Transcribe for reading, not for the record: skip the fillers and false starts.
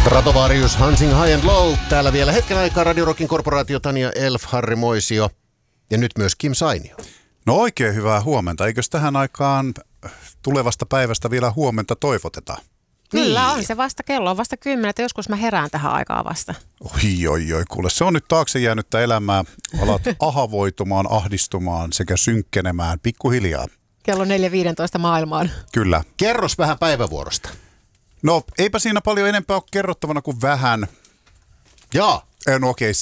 Stratovarius, Hansing High and Low. Täällä vielä hetken aikaa Radio Rockin korporaatio Tanja Elf, Harri Moisio ja nyt myös Kim Sainio. No oikein hyvää huomenta. Eikös tähän aikaan tulevasta päivästä vielä huomenta toivoteta? Kyllä on se vasta, kello on vasta 10, että joskus mä herään tähän aikaan vasta. Oi, kuule, se on nyt taakse jäänyttä elämää. Alat ahavoitumaan, ahdistumaan sekä synkkenemään pikkuhiljaa. Kello 4.15 maailmaan. Kyllä. Kerros vähän päivävuorosta. No eipä siinä paljon enempää ole kerrottavana kuin vähän. Jaa. No okei,